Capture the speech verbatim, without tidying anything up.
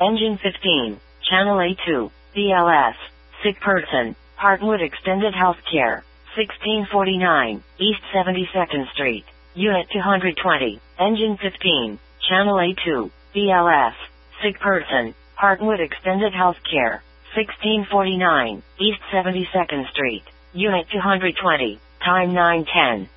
Engine fifteen, Channel A two, B L S, sick person, Heartwood Extended Healthcare, sixteen forty-nine, East seventy-second Street, Unit two hundred twenty, Engine fifteen, Channel A two, B L S, sick person, Heartwood Extended Healthcare, sixteen forty-nine, East seventy-second Street, Unit two hundred twenty, time nine ten.